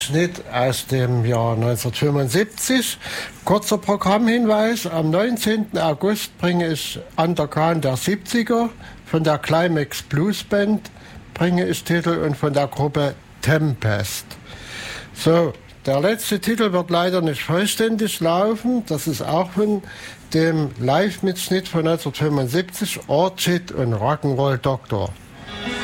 Schnitt aus dem Jahr 1975. Kurzer Programmhinweis: Am 19. August bringe ich Underground der 70er von der Climax Blues Band, bringe ich Titel, und von der Gruppe Tempest. So, der letzte Titel wird leider nicht vollständig laufen. Das ist auch von dem Live-Mitschnitt von 1975, Orchid und Rock'n'Roll Doctor.